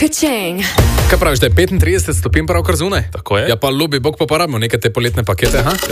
Ka-ching. Kaj praviš, da je 35 stopinj pravkar zunaj? Tako je. Ja pa ljubi Bog, pa porabimo neke te poletne pakete, ha?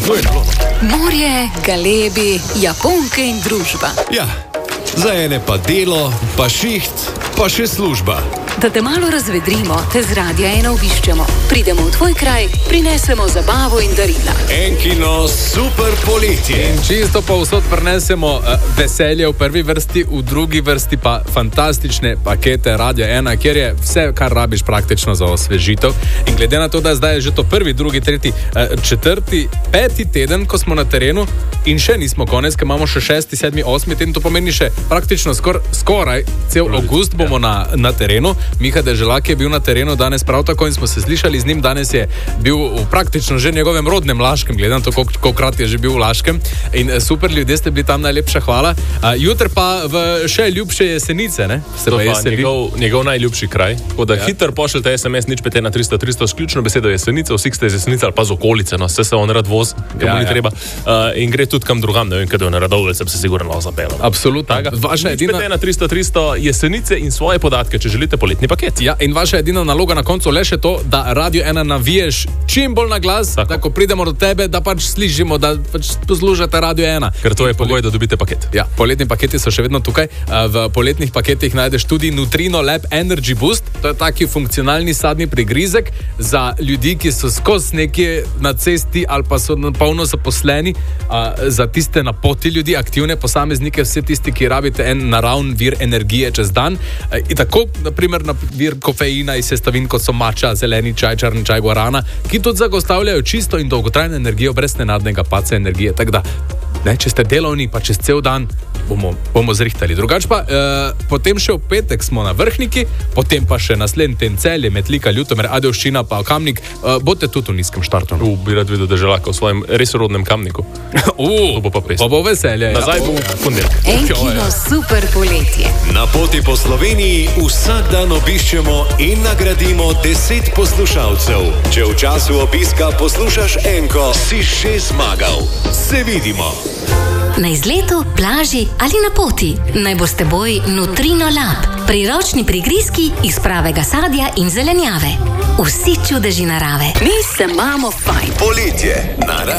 Morje, galebi, Japonke in družba. Ja, za ene pa delo, pa šiht, pa še služba. Da te malo razvedrimo, te z Radia 1 obiščemo. Pridemo v tvoj kraj, prinesemo zabavo in darila. Enkino super poletje. In čisto povsod prinesemo veselje v prvi vrsti, v drugi vrsti pa fantastične pakete Radia 1, kjer je vse, kar rabiš praktično za osvežitev. In glede na to, da zdaj je že to prvi, drugi, tretji, četrti, peti teden, ko smo na terenu in še nismo konec, ker imamo še 6., 7., 8. teden, to pomeni še praktično skoraj cel avgust bomo na terenu. Miha Deželak je bil na terenu danes prav tako in smo se slišali z njim. Danes je bil v praktično že njegovem rodnem Laškem, gledam to, kolikrat je že bil v Laškem. In super ljudje ste bili tam, najlepša hvala. Jutri pa v še ljubše Jesenice, ne? To pa njegov najljubši kraj. Tako da hitro pošljete SMS nič 5 na 300 300 s ključno besedo Jesenice, vsi ste iz Jesenice ali pa z okolice, no, vse se on rad voz, kam ni treba. In gre tudi kam drugam, ne vem, kaj je na Radovljice, bi se sigurno zapelo. Absolutno. Vaša edina 5 na 300 300 Jesenice in svoje podatke, če želite poletni paket. Ja, in vaša edina naloga na koncu le še to, da Radio 1 naviješ čim bolj na glas, da ko pridemo do tebe, da pač slišimo, da pač poslušate Radio 1. Ker to je pogoj, da dobite paket. Ja, poletni paketi so še vedno tukaj. V poletnih paketih najdeš tudi Nutrino Lab Energy Boost. To je taki funkcionalni sadni prigrizek za ljudi, ki so skozi nekje na cesti ali pa so polno zaposleni, za tiste na poti ljudi, aktivne posameznike, vse tisti, ki rabite en naravn vir energije čez dan. In tako, naprimer, vir kofeina iz sestavin, kot so mača, zeleni čaj, črni čaj, guarana, ki tudi zagotavljajo čisto in dolgotrajno energijo brez nenadnega padca energije. Tako da, če ste delovni, pa čez cel dan bomo zrihtali. Drugač pa, potem še v petek smo na Vrhniki, potem pa še naslednji ten Celje, Metlika, Ljutomer, Adelščina, pa Kamnik. Boste tudi v nizkem štartu. Bi rad videl Deželaka v svojem res rodnem Kamniku. To bo pa pes. Pa bo veselje. Nazaj bo ponedeljek. Enkino super poletje. Na poti po Sloveniji vsak dan obiščemo in nagradimo 10 poslušalcev. Če v času obiska poslušaš Enko, si še zmagal. Se vidimo. Na izletu, plaži ali na poti. Naj bo s teboj Nutrino Lab. Priročni prigrizki iz pravega sadja in zelenjave. Vsi čudeži narave. Mi se imamo fajn. Poletje na